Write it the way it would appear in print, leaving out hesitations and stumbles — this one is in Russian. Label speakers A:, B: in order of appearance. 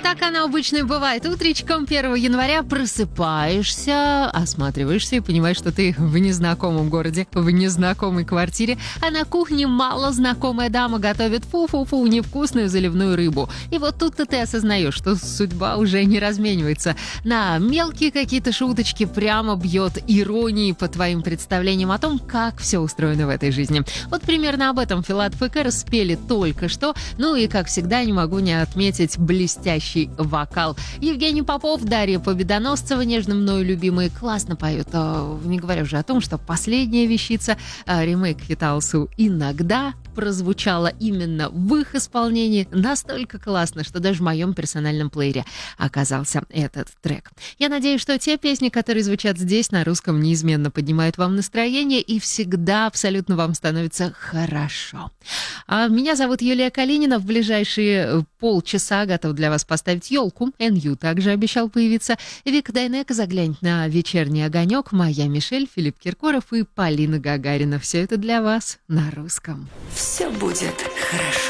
A: так оно обычно и бывает. Утречком 1 января просыпаешься, осматриваешься и понимаешь, что ты в незнакомом городе, в незнакомой квартире, а на кухне малознакомая дама готовит фу-фу-фу невкусную заливную рыбу. И вот тут-то ты осознаешь, что судьба уже не разменивается. На мелкие какие-то шуточки прямо бьет иронией по твоим представлениям о том, как все устроено в этой жизни. Вот примерно об этом Филатов и Кэр спели только что. Ну и, как всегда, не могу не отметить блестящий вокал. Евгений Попов, Дарья Победоносцева, нежно мною любимые, классно поют. Не говоря уже о том, что последняя вещица, ремейк Фиталсу «Иногда», прозвучала именно в их исполнении настолько классно, что даже в моем персональном плеере оказался этот трек. Я надеюсь, что те песни, которые звучат здесь на русском, неизменно поднимают вам настроение и всегда абсолютно вам становится хорошо. Меня зовут Юлия Калинина. В ближайшие полчаса готов для вас поставить елку. НЮ также обещал появиться. Вика Дайнеко заглянет на вечерний огонек. Моя Мишель, Филипп Киркоров и Полина Гагарина. Все это для вас на русском.
B: Все будет хорошо.